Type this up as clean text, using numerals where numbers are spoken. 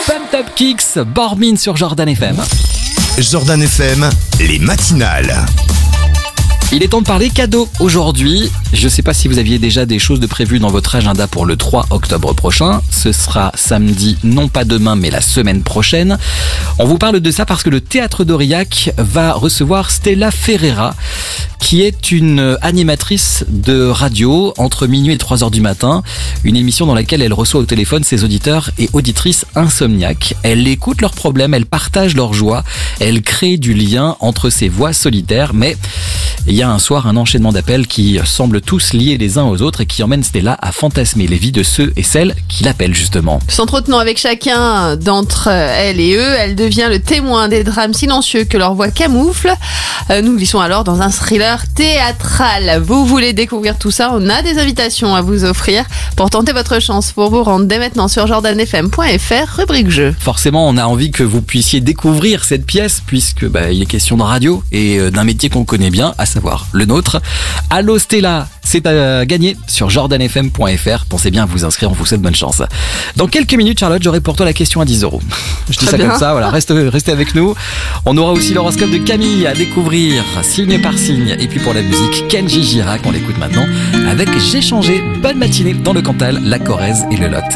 Pump Up Kicks, Bormin sur Jordan FM. Jordan FM, les matinales. Il est temps de parler cadeaux aujourd'hui. Je ne sais pas si vous aviez déjà des choses de prévues dans votre agenda pour le 3 octobre prochain. Ce sera samedi, non pas demain, mais la semaine prochaine. On vous parle de ça parce que le Théâtre d'Aurillac va recevoir Stella Ferreira, qui est une animatrice de radio entre minuit et 3h du matin. Une émission dans laquelle elle reçoit au téléphone ses auditeurs et auditrices insomniaques. Elle écoute leurs problèmes, elle partage leur joie, elle crée du lien entre ces voix solitaires, mais il y a un soir un enchaînement d'appels qui semblent tous liés les uns aux autres et qui emmène Stella à fantasmer les vies de ceux et celles qui l'appellent justement. S'entretenant avec chacun d'entre elle et eux, elle devient le témoin des drames silencieux que leur voix camoufle. Nous glissons alors dans un thriller théâtral. Vous voulez découvrir tout ça? On a des invitations à vous offrir pour tenter votre chance. Pour vous rendre dès maintenant sur jordanfm.fr, rubrique jeu. Forcément, on a envie que vous puissiez découvrir cette pièce puisque il est question de radio et d'un métier qu'on connaît bien, à savoir le nôtre. Allô Stella, c'est à gagner sur jordanfm.fr. Pensez bien à vous inscrire, on vous souhaite bonne chance. Dans quelques minutes, Charlotte, j'aurai pour toi la question à 10 €. Je dis ça comme ça, voilà, restez avec nous. On aura aussi l'horoscope de Camille à découvrir, signe par signe. Et puis pour la musique, Kenji Girac, on l'écoute maintenant avec J'ai changé. Bonne matinée dans le Cantal, la Corrèze et le Lot.